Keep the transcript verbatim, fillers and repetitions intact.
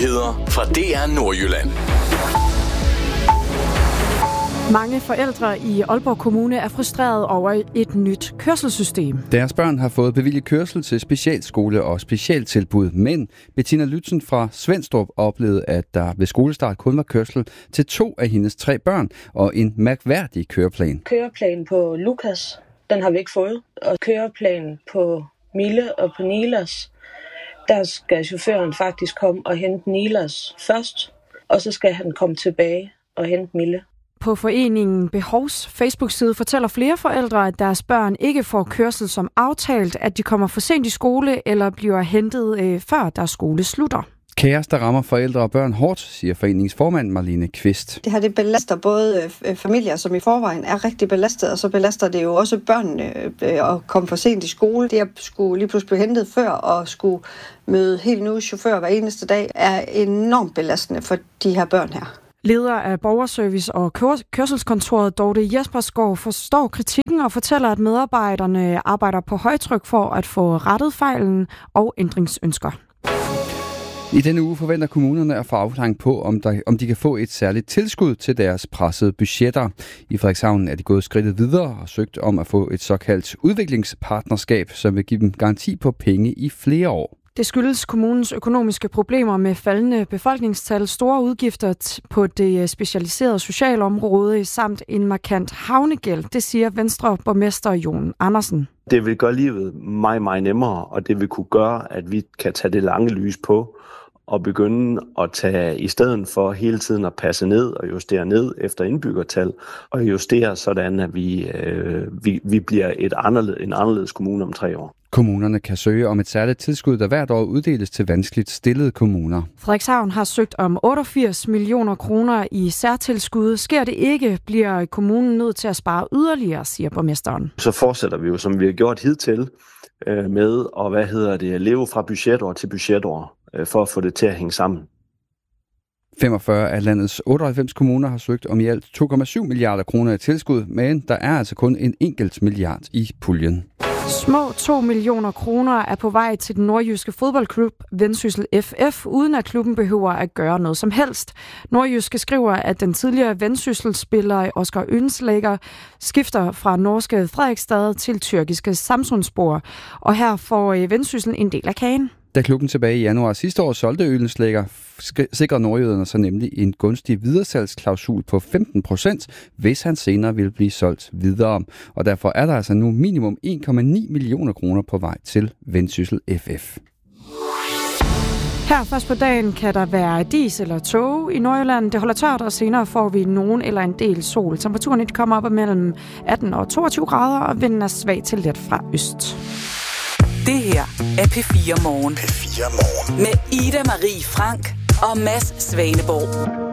Nyheder fra D R Nordjylland. Mange forældre i Aalborg Kommune er frustreret over et nyt kørselssystem. Deres børn har fået bevilget kørsel til specialskole og specialtilbud, men Bettina Lützen fra Svendstrup oplevede, at der ved skolestart kun var kørsel til to af hendes tre børn og en mærkværdig køreplan. Køreplanen på Lukas, den har vi ikke fået, og køreplanen på Mille og på Nilas, der skal chaufføren faktisk komme og hente Nilas først, og så skal han komme tilbage og hente Mille. På foreningen Behovs Facebook-side fortæller flere forældre, at deres børn ikke får kørsel som aftalt, at de kommer for sent i skole eller bliver hentet øh, før deres skole slutter. Kaos, der rammer forældre og børn hårdt, siger foreningens formand Marlene Kvist. Det her det belaster både familier, som i forvejen er rigtig belastet, og så belaster det jo også børnene at komme for sent i skole. Det at skulle lige pludselig blive hentet før og skulle møde helt nye chauffører hver eneste dag er enormt belastende for de her børn her. Leder af Borgerservice og Kørselskontoret Dorte Jespersgaard forstår kritikken og fortæller, at medarbejderne arbejder på højtryk for at få rettet fejlen og ændringsønsker. I denne uge forventer kommunerne at få afklaring på, om, der, om de kan få et særligt tilskud til deres pressede budgetter. I Frederikshavn er de gået skridtet videre og søgt om at få et såkaldt udviklingspartnerskab, som vil give dem garanti på penge i flere år. Det skyldes kommunens økonomiske problemer med faldende befolkningstal, store udgifter på det specialiserede socialområde samt en markant havnegæld, det siger Venstre borgmester Jon Andersen. Det vil gøre livet meget, meget nemmere, og det vil kunne gøre, at vi kan tage det lange lys på og begynde at tage, i stedet for hele tiden at passe ned og justere ned efter indbyggertal, og justere sådan, at vi, øh, vi, vi bliver et anderledes, en anderledes kommune om tre år. Kommunerne kan søge om et særligt tilskud, der hvert år uddeles til vanskeligt stillede kommuner. Frederikshavn har søgt om otteogfirs millioner kroner i særtilskud. Sker det ikke, bliver kommunen nødt til at spare yderligere, siger borgmesteren. Så fortsætter vi jo, som vi har gjort hidtil, med at hvad hedder det, leve fra budgetår til budgetår, for at få det til at hænge sammen. femogfyrre af landets otteoghalvfems kommuner har søgt om i alt to komma syv milliarder kroner i tilskud, men der er altså kun en enkelt milliard i puljen. Små to millioner kroner er på vej til den nordjyske fodboldklub Vendsyssel F F, uden at klubben behøver at gøre noget som helst. Nordjyske skriver, at den tidligere Vendsyssel-spiller Oscar Ønslægger skifter fra norske Fredrikstad til tyrkiske Samsunspor, og her får Vendsyssel en del af kagen. Da klubben tilbage i januar sidste år solgte Ønslægger, sikrede nordjyderne så nemlig en gunstig videresalgsklausul på femten procent, hvis han senere vil blive solgt videre. Og derfor er der altså nu minimum en komma ni millioner kroner på vej til Vendsyssel F F. Her først på dagen kan der være dis eller tåge i Nordjylland. Det holder tørt, og senere får vi nogen eller en del sol. Temperaturen kommer op mellem atten og toogtyve grader, og vinden er svag til let fra øst. Det her er P fire Morgen. P fire Morgen. Med Ida Marie Frank og Mads Svaneborg.